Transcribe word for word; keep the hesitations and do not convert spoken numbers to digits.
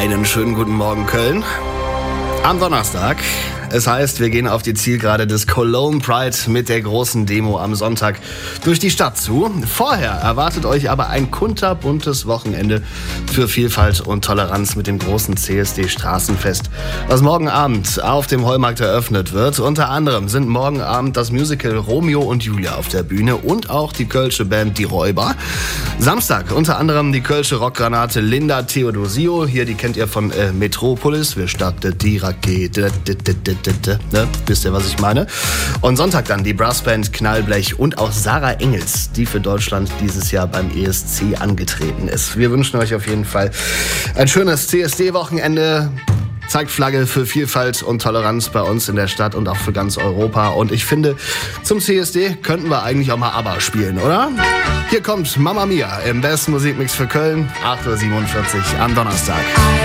Einen schönen guten Morgen, Köln. Am Donnerstag. Es heißt, wir gehen auf die Zielgerade des Cologne Pride mit der großen Demo am Sonntag durch die Stadt zu. Vorher erwartet euch aber ein kunterbuntes Wochenende für Vielfalt und Toleranz mit dem großen C S D-Straßenfest, das morgen Abend auf dem Heumarkt eröffnet wird. Unter anderem sind morgen Abend das Musical Romeo und Julia auf der Bühne und auch die kölsche Band Die Räuber. Samstag unter anderem die kölsche Rockgranate Linda Theodosio. Hier, die kennt ihr von äh, Metropolis. Wir starten die Rakete. Ne? Wisst ihr, was ich meine? Und Sonntag dann die Brassband Knallblech und auch Sarah Engels, die für Deutschland dieses Jahr beim E S C angetreten ist. Wir wünschen euch auf jeden Fall ein schönes C S D-Wochenende. Zeigt Flagge für Vielfalt und Toleranz bei uns in der Stadt und auch für ganz Europa. Und ich finde, zum C S D könnten wir eigentlich auch mal ABBA spielen, oder? Hier kommt Mamma Mia im besten Musikmix für Köln, acht Uhr siebenundvierzig am Donnerstag.